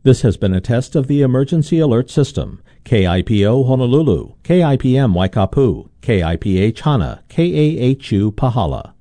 This has been a test of the Emergency Alert System. KIPO Honolulu, KIPM Waikapu, KIPH Hana, KAHU Pahala.